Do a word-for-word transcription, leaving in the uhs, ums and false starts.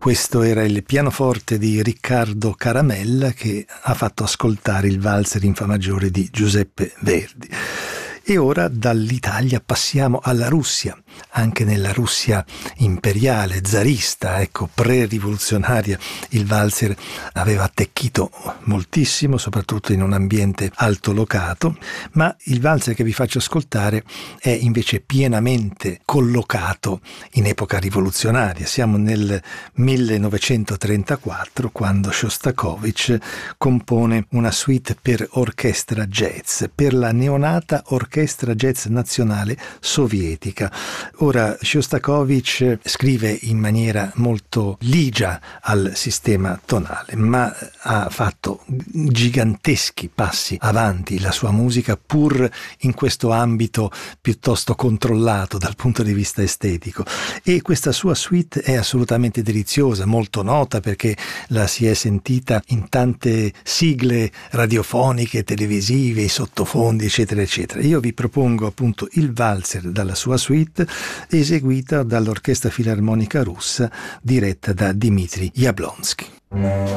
Questo era il pianoforte di Riccardo Caramella che ha fatto ascoltare il valzer in fa maggiore di Giuseppe Verdi. E ora dall'Italia passiamo alla Russia, anche nella Russia imperiale, zarista, ecco, pre-rivoluzionaria, il valzer aveva attecchito moltissimo, soprattutto in un ambiente altolocato, ma il valzer che vi faccio ascoltare è invece pienamente collocato in epoca rivoluzionaria. Siamo nel millenovecentotrentaquattro, quando Shostakovich compone una suite per orchestra jazz, per la neonata orchestra Orchestra Jazz Nazionale Sovietica. Ora, Shostakovich scrive in maniera molto ligia al sistema tonale, ma ha fatto giganteschi passi avanti la sua musica, pur in questo ambito piuttosto controllato dal punto di vista estetico. E questa sua suite è assolutamente deliziosa, molto nota perché la si è sentita in tante sigle radiofoniche, televisive, i sottofondi, eccetera, eccetera. Io vi propongo appunto il valzer dalla sua suite, eseguita dall'Orchestra Filarmonica Russa diretta da Dmitri Jablonskij.